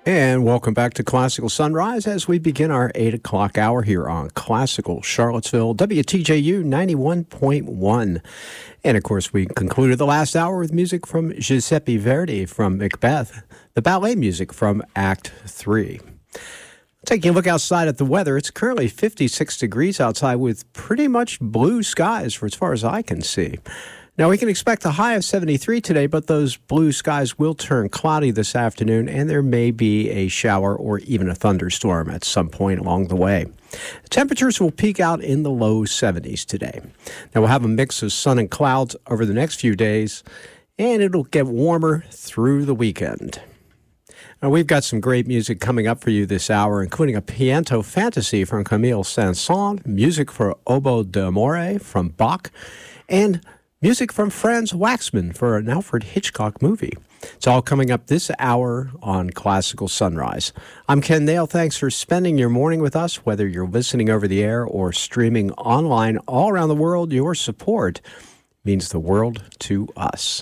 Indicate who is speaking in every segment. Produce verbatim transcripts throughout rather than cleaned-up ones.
Speaker 1: And welcome back to Classical Sunrise as we begin our eight o'clock hour here on Classical Charlottesville, W T J U ninety-one point one. And of course, we concluded the last hour with music from Giuseppe Verdi from Macbeth, the ballet music from Act three. Taking a look outside at the weather, it's currently fifty-six degrees outside with pretty much blue skies for as far as I can see. Now, we can expect a high of seventy-three today, but those blue skies will turn cloudy this afternoon, and there may be a shower or even a thunderstorm at some point along the way. Temperatures will peak out in the low seventies today. Now, we'll have a mix of sun and clouds over the next few days, and it'll get warmer through the weekend. Now, we've got some great music coming up for you this hour, including a Pianto Fantasy from Camille Saint-Saëns, music for Oboe d'Amore from Bach, and music from Franz Waxman for an Alfred Hitchcock movie. It's all coming up this hour on Classical Sunrise. I'm Ken Nail. Thanks for spending your morning with us, whether you're listening over the air or streaming online all around the world. Your support means the world to us.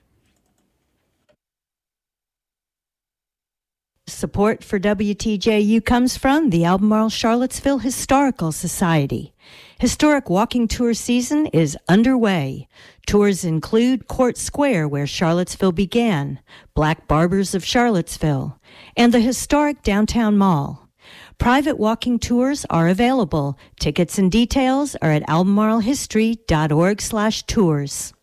Speaker 2: Support for W T J U comes from the Albemarle Charlottesville Historical Society. Historic walking tour season is underway. Tours include Court Square, where Charlottesville began, Black Barbers of Charlottesville, and the historic Downtown Mall. Private walking tours are available. Tickets and details are at albemarle history dot org slash tours.